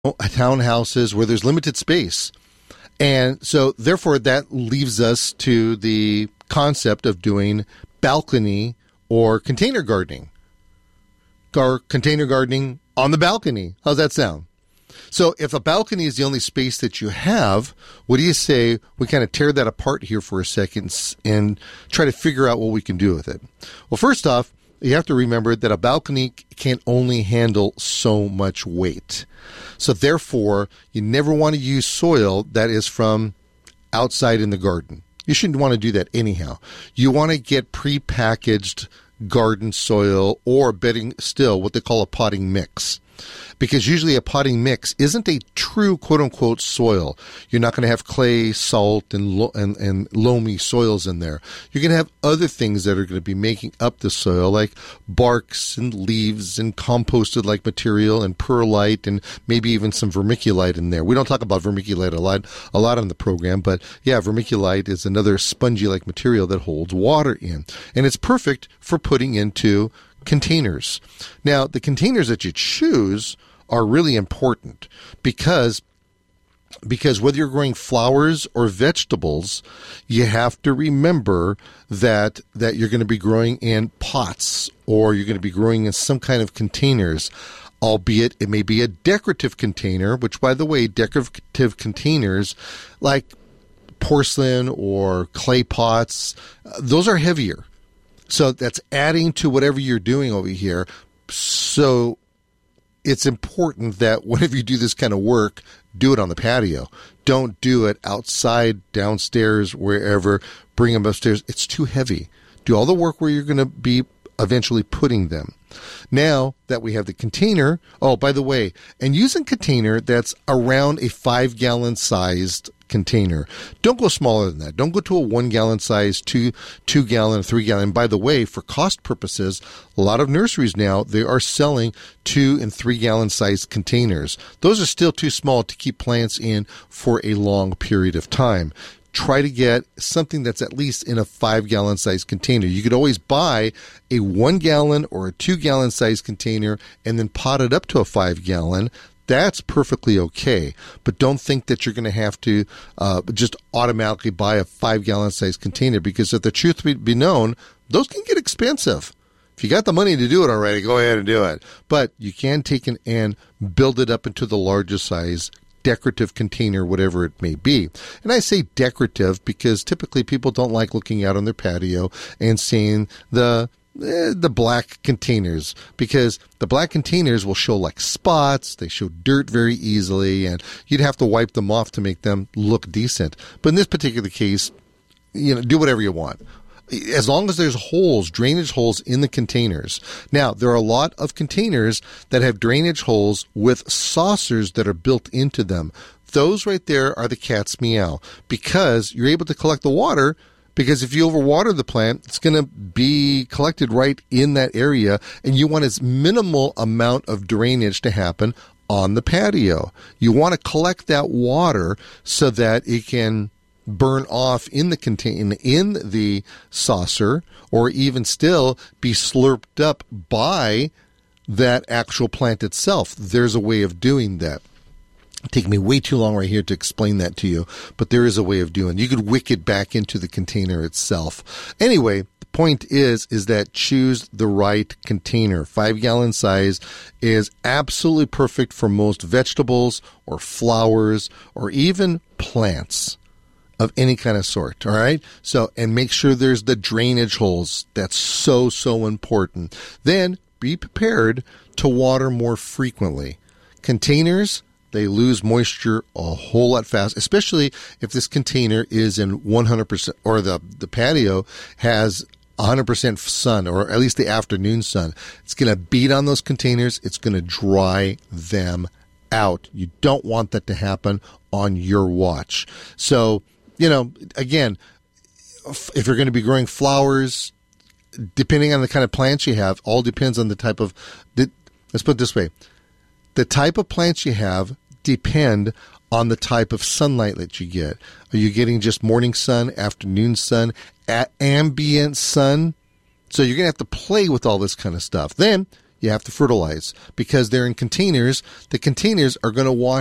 townhouses where there's limited space. And so, therefore, that leaves us to the concept of doing balcony or container gardening. Or container gardening on the balcony. How's that sound? So if a balcony is the only space that you have, what do you say we kind of tear that apart here for a second and try to figure out what we can do with it? Well, first off, you have to remember that a balcony can only handle so much weight. So therefore, you never want to use soil that is from outside in the garden. You shouldn't want to do that anyhow. You want to get prepackaged garden soil, or better still, what they call a potting mix. Because usually a potting mix isn't a true quote-unquote soil. You're not going to have clay, salt, and loamy soils in there. You're going to have other things that are going to be making up the soil, like barks and leaves and composted-like material and perlite and maybe even some vermiculite in there. We don't talk about vermiculite a lot on the program, but yeah, vermiculite is another spongy-like material that holds water in. And it's perfect for putting into containers. Now, the containers that you choose are really important because whether you're growing flowers or vegetables, you have to remember that you're going to be growing in pots, or you're going to be growing in some kind of containers, albeit it may be a decorative container, which, by the way, decorative containers like porcelain or clay pots, those are heavier. So that's adding to whatever you're doing over here. So it's important that whenever you do this kind of work, do it on the patio. Don't do it outside, downstairs, wherever. Bring them upstairs. It's too heavy. Do all the work where you're going to be eventually putting them. Now that we have the container, oh, by the way, and use a container that's around a 5-gallon sized container. Don't go smaller than that. Don't go to a 1-gallon size, 2-gallon, 3-gallon. By the way, for cost purposes, a lot of nurseries now, they are selling 2 and 3-gallon sized containers. Those are still too small to keep plants in for a long period of time. Try to get something that's at least in a 5-gallon size container. You could always buy a 1-gallon or a 2-gallon size container and then pot it up to a 5-gallon. That's perfectly okay. But don't think that you're going to have to just automatically buy a 5-gallon size container, because if the truth be known, those can get expensive. If you got the money to do it already, go ahead and do it. But you can take it and build it up into the larger size decorative container, whatever it may be. And I say decorative because typically people don't like looking out on their patio and seeing the black containers, because the black containers will show like spots. They show dirt very easily, and you'd have to wipe them off to make them look decent. But in this particular case, do whatever you want, as long as there's holes, drainage holes in the containers. Now, there are a lot of containers that have drainage holes with saucers that are built into them. Those right there are the cat's meow, because you're able to collect the water. Because if you overwater the plant, it's going to be collected right in that area, and you want as minimal amount of drainage to happen on the patio. You want to collect that water so that it can burn off in the saucer, or even still be slurped up by that actual plant itself. There's a way of doing that. It'd take me way too long right here to explain that to you, but there is a way of doing it. You could wick it back into the container itself. Anyway, the point is that choose the right container. 5-gallon size is absolutely perfect for most vegetables or flowers or even plants of any kind of sort, all right? So, and make sure there's the drainage holes. That's so important. Then be prepared to water more frequently. Containers, they lose moisture a whole lot fast, especially if this container is in 100%, or the patio has 100% sun, or at least the afternoon sun. It's going to beat on those containers. It's going to dry them out. You don't want that to happen on your watch. So, again, if you're going to be growing flowers, depending on the kind of plants you have, all depends on the type of, let's put it this way. The type of plants you have depend on the type of sunlight that you get. Are you getting just morning sun, afternoon sun, ambient sun? So you're going to have to play with all this kind of stuff. Then You have to fertilize because they're in containers. The containers are going to wash